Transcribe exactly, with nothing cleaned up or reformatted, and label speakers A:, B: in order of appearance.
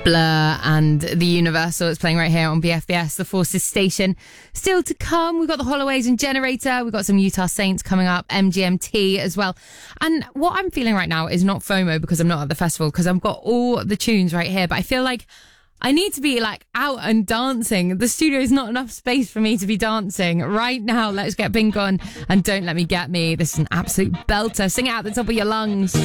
A: Blur and The Universal. It's playing right here on B F B S, the Forces station. Still to come, we've got the Holloways and Generator. We've got some Utah Saints coming up, M G M T as well. And what I'm feeling right now is not FOMO because I'm not at the festival, because I've got all the tunes right here, but I feel like I need to be like out and dancing. The studio is not enough space for me to be dancing. Right now, let's get Pink on and Don't Let Me Get Me. This is an absolute belter. Sing it out the top of your lungs.